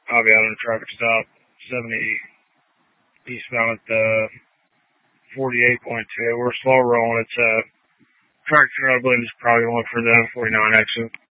I'll be out on a traffic stop, 70 eastbound at the 48.2. We're slow rolling. It's a tractor, I believe, is probably going for the 49 exit.